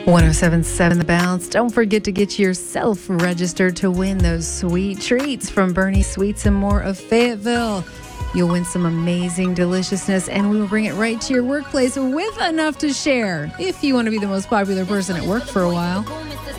1077 The Bounce. Don't forget to get yourself registered to win those sweet treats from Bernie's Sweets and More of Fayetteville. You'll win some amazing deliciousness, and we will bring it right to your workplace with enough to share if you want to be the most popular person at work for a while.